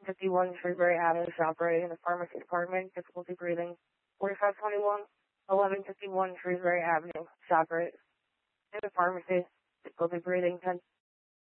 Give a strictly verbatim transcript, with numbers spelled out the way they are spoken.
fifty-one Shrewsbury Avenue, operating in the pharmacy department, difficulty breathing. forty-five twenty-one, eleven fifty-one Shrewsbury Avenue, operate in the pharmacy, difficulty breathing, ten